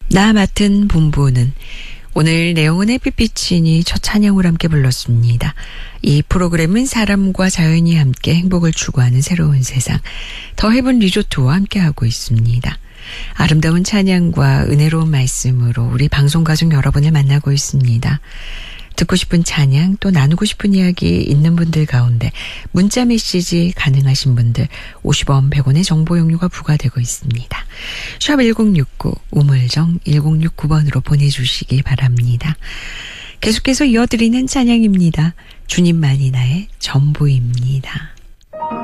나 맡은 본부는 오늘 내용은 햇빛비치니 첫 찬양을 함께 불렀습니다. 이 프로그램은 사람과 자연이 함께 행복을 추구하는 새로운 세상 더 헤븐 리조트와 함께하고 있습니다. 아름다운 찬양과 은혜로운 말씀으로 우리 방송가족 여러분을 만나고 있습니다. 듣고 싶은 찬양 또 나누고 싶은 이야기 있는 분들 가운데 문자 메시지 가능하신 분들 50원 100원의 정보 용료가 부과되고 있습니다. 샵 1069 우물정 1069번으로 보내주시기 바랍니다. 계속해서 이어드리는 찬양입니다. 주님만이 나의 전부입니다.